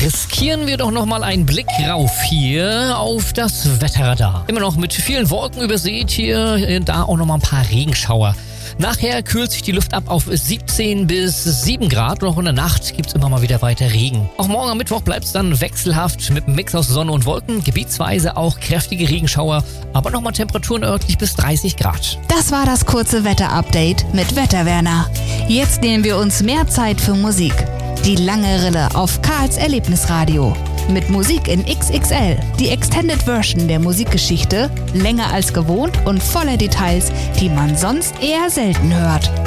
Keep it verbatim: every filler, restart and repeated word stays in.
Riskieren wir doch nochmal einen Blick rauf hier auf das Wetterradar. Immer noch mit vielen Wolken übersät hier, da auch nochmal ein paar Regenschauer. Nachher kühlt sich die Luft ab auf siebzehn bis sieben Grad. Noch in der Nacht gibt es immer mal wieder weiter Regen. Auch morgen am Mittwoch bleibt es dann wechselhaft mit einem Mix aus Sonne und Wolken. Gebietsweise auch kräftige Regenschauer, aber nochmal Temperaturen örtlich bis dreißig Grad. Das war das kurze Wetter-Update mit Wetterwerner. Jetzt nehmen wir uns mehr Zeit für Musik. Die lange Rille auf Karls Erlebnisradio. Mit Musik in X X L. Die Extended Version der Musikgeschichte. Länger als gewohnt und voller Details, die man sonst eher selten hört.